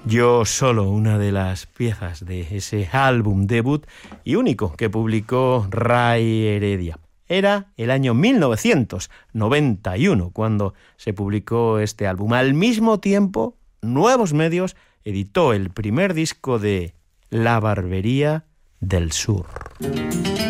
Yo solo, una de las piezas de ese álbum debut y único que publicó Ray Heredia. Era el año 1991 cuando se publicó este álbum. Al mismo tiempo, Nuevos Medios editó el primer disco de La Barbería del Sur.